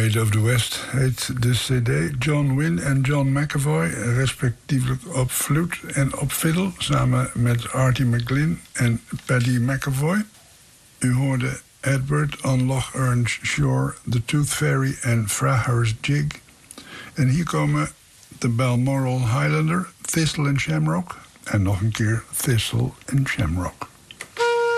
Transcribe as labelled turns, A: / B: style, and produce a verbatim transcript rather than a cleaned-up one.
A: Maid of the West heet de cd. John Wynne en John McAvoy, respectievelijk op fluit en op fiddle, samen met Artie McGlynn en Paddy McAvoy. U hoorde Edward on Loch Ern's Shore, The Tooth Fairy en Fraher's Jig. En hier komen de Balmoral Highlander, Thistle and Shamrock en nog een keer Thistle and Shamrock.